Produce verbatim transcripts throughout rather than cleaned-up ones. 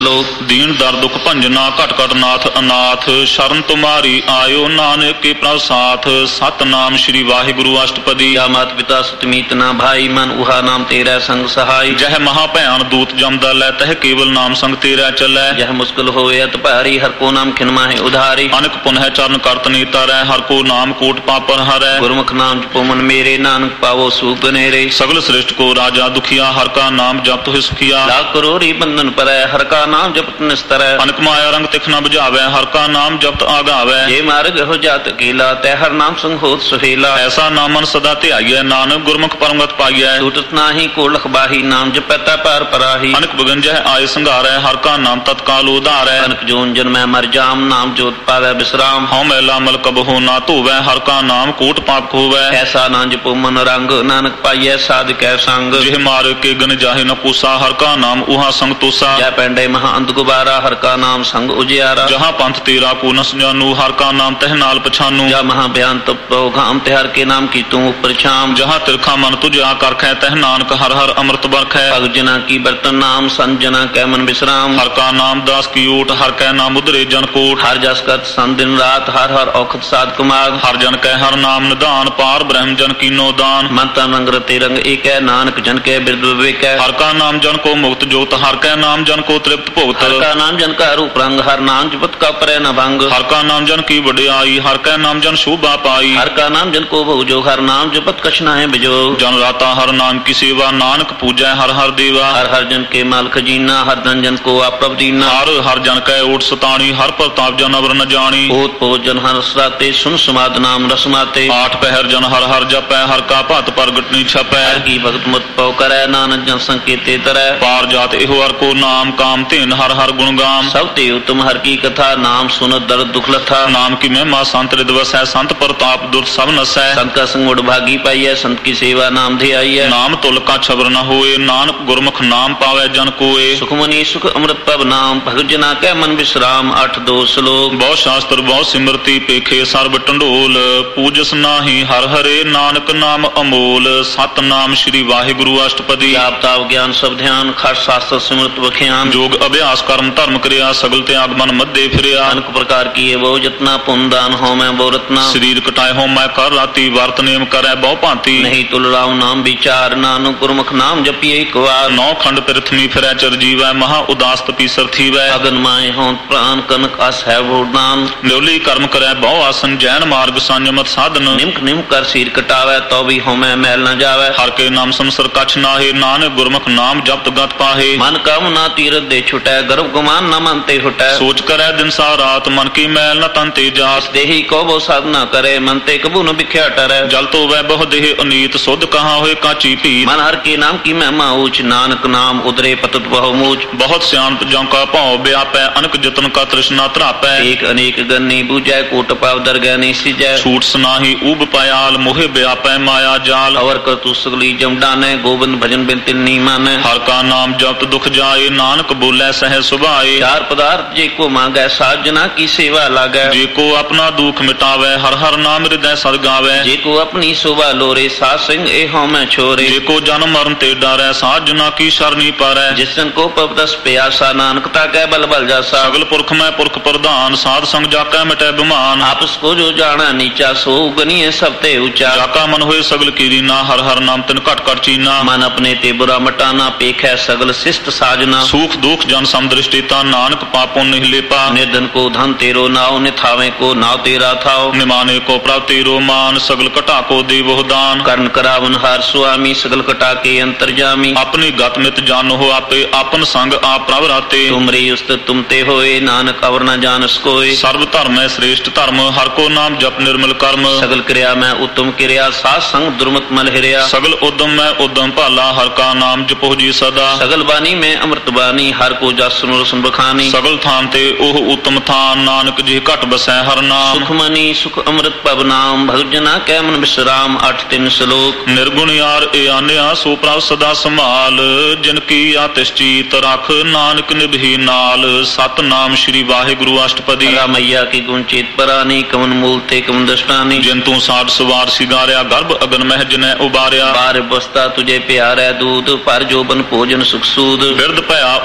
ਲੋਕ ਦੀਨ ਦਰ ਦੁਖ ਭੰਜਨਾ ਘਟ ਘਟ ਨਾਥ ਅਨਾਥ ਸ਼ਰਨ ਤੁਮਾਰੀ ਆਇਓ ਨਾਨਕ ਕੇ ਪ੍ਰਭ ਸਾਥ ਸਤਨਾਮ ਸ਼੍ਰੀ ਵਾਹਿਗੁਰੂ ਅਸ਼ਟਪਦੀ। या मात पिता सतमीत ना भाई मन उहा नाम तेरा संग सहाय। ਜਹ ਮਹਾ ਭਿਆਨ ਦੂਤ ਜਮਦਾ ਲੈ ਤਹ ਕੇਵਲ ਨਾਮ ਸੰਗ ਤੇਰਾ ਚੱਲੈ। यह मुश्किल होए अत भारी हर को नाम खिनमा है उधारी। ਅਨਕ ਪੁਨਹ ਚਰਨ ਕਰਤ ਨੀ ਤਰੈ ਹਰ ਕੋ ਨਾਮ ਕੋਟ ਪਾਪਰ ਹਰੈ। गुरमुख नाम जपो मन मेरे नानक पावो सुख बनेरे। सगल श्रेष्ठ को राजा दुखिया हर का नाम जपत होय सुखिया। लाख करोड़ी बंधन परै हर का नाम जपत निस्तर। अनक माया रंग तिख न बुझावै हर का नाम जपत आगावै। ये मार्ग हो जात अकेला तै हर नाम संग होत सुहेला। ऐसा नामन सदा ध्याइयै नानक गुरमुख परमगत पाइयै। टूटत नाहि को लख बाही नाम जपता पार पराही। अनक बगंजह आय संघारै हर का नाम तत्काल उधारै। अनक जोन जन्मै मर जाम नाम जोत पावै विश्राम। हौ मैला मल कबहु ना धोवै हर का नाम कोट पाप खोवै। ऐसा ना जपो मन रंग नानक पाइयै साध कै संग। जिह मार के गन जाहि न पूसा हर का नाम उहा संग तोसा। जय पैंडे महा अंध गुबारा हर का नाम संग उजियारा। जहाँ पंथ तेरा को न जानु हर का नाम तह नाल पछानु। जा महा बयान तप घाम तिहार के नाम की तू ऊपर छाम। जहाँ तिरखा मन तुझ आकरखै तह नानक हर हर अमृत बरखै। भग जना की बर्तन नाम संजना कै मन विश्राम। हर का नाम दास की ओट हर कै नाम उदरे जन कोट। हर जस करत सन दिन रात हर हर औखत साध कुमार। हर जन कै हर नाम निदान पार ब्रह्म जन कीनो दान। मन तन रंग रते रंग एक है नानक जन कै बिरद विवेक है। हर का नाम जन को मुक्त जोत हर कै नाम जन को तृप्त भुगत। हर का नाम जन का रूप रंग हर नाम जपत का परै न भंग। हर का नाम जन की वड्याई हर कै नाम जन शोभा पाई। हर का नाम जन को भोजो हर नाम जपत कछ न है बिजो। जन राता हर नाम की सेवा नानक पूजै हर हर देवा। हर हर जन के माल खजीना हर धन जन को आपब दीना। हर हर जन कै ओट सताणी हर प्रताप जन अवर न जानी। ओत पोत जन हर सराते सुन समाद नाम रसमाते। आठ पहर जन हर हर जपै हर का भत प्रगट नी छपै। हर की भगत मत पौ करै नानक जन संकेते तरੈ। पार जात एहो हर को नाम काम तेन हर हर गुणगाम। सब ते उत्तम हर की कथा नाम सुन दर्द दुख लथा। नाम की महिमा संत रिदवस है संत प्रताप दुर्त सब नसै। संत का संग मुड़ भागी पाइयै संत की सेवा नाम ध्याई है। नाम तुल का छबर न होए नानक गुरमुख नाम पावै जन कोए। सुखमनी सुख अमृत पब नाम भगत जना कै मन विश्राम। अठ दो श्लोक बहुत शास्त्र बहुत सिमरती पेखे सर्ब टंडोल। पूजस नाही हर हरे नानक नाम अमोल। सतनाम श्री वाहिगुरु अष्टपदी। जाप ताप ज्ञान सब ध्यान खट शास्त्र सिमरत बख्यान। जोग अभ्यास कर्म धर्म क्रिया सगल त्याग मन मध्य फिरिया। अनक प्रकार की वो जतना पुन दान हो मैं वो रत्ना। शरीर कटाए हो मैं कर राती वर्त नेम करै बहु भांति। नहीं तुल राव नाम विचार नानक गुरमुख नाम जपिए एक बार। नौ खंड पृथ्वी फिरै चर जीवै महा उदास तपीसर थीवै। अगन माए हों प्राण कनक अस है वो दान। न्योली कर्म करै बहु आसन जैन मार्ग संयमत साधन। निमक निम कर सिर कटावै तो भी हो मैं मैल न जावै। हर के नाम संसर कछ नाहे नानक गुरमुख नाम जपत गत पाहे। मन कम ना तीरथ दे छुटै गर्भ गुमान न मनते हुटै। सोच करै दिन सा रात मन की मैल न तन ते जास। देही को वो साधना करे मनते कबू न बिख्या टरै। जल तो वह बहु देह अनीत शुद्ध कहाँ होए काची पीत। मन हर के नाम की महिमा ऊंच नानक नाम उदरे पतत बहु मूच। बहुत सियानत जौ का भाव व्यापै अनक जतन का तृष्णा त्रापै। एक अनेक गन्नी बूझै कोट पाव दरगह नहीं सिजै। छूट सनाही ऊब पयाल मोहे व्यापै माया जाल। अवर कर तू सगली जम डानै गोविंद भजन बिन तिन नी मानै। हर का नाम जपत दुख जाए नानक बोलै सह सुभाए। चार पदार्थ जे को मांगै साध जना की सेवा लागै। जे को अपना दुख मिटावै हर हर नाम हृदय सद गावै। जे को अपनी शोभा लोरे साध संग ए हों मैं छोरे। जे को जन्म मरण ते डरै साध जना की शरणी पारै। जिस जन को पवदस प्यासा नानकता कै बल बल जासा। सगल पुरख में पुरख प्रधान साध संग जाकै मिटै बिमान। आपस को जो जाना नीचा सो गनिए सब ते ऊंचा। जाका मन होए सगल कीरीना हर हर नाम तिन घट घट चीना। मन अपने ते बुरा मटाना पेखै सगल शिष्ट साजना। सुख दुख जन समदृष्टिता नानक पापों नहीं लेपा। निर्धन को धन तेरो नाव निथावे को नाव तेरा थाओ। निमाने को प्रभ तेरो मान सगल कटा को देवो दान। कर्ण करावन हार स्वामी सगल कटा के अंतर्जामी। अपनी गत मित जानो हो आपे आपन संग आप प्रभ राते। तुमरे उस्त तुम ते होए नानक अवर न जानस कोय। सर्व धर्म है श्रेष्ठ धर्म हर को नाम जप निर्मल कर्म। सगल क्रिया में उत्तम क्रिया साध संग दुर्मत मल हिरिया। सगल उद्यम में उद्यम भाला हर का नाम जपो जी सदा। सगल बानी में अमृत बानी हर को जस सुनो रसन बखानी। सगल थान ते ओह उत्तम थान नानक जी घट बसै हर नाम। सुखमनी सुख अमृत पब नाम भगत जना कै मन विश्राम। अठ तीन श्लोक निर्गुण यार ए आन्या सो प्रभ सदा संभाल। जिनकी आतिश चीत रख नानक निभि नाल। सतनाम श्री वाहिगुरु अष्टपदी। मैया की गुण चेत परानी कमन मूल ते कमन दृष्टानी। जिंतु साठ सवार सिगारिया गर्भ अगन मह जिनै उबारिया। बार बस्ता तुझे प्यारै दूध पर जोबन भोजन सुख सूद। बिरद भया ऊपर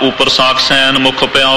ਸਾਖ ਸੈਨ ਮੁਖ ਪਿਆ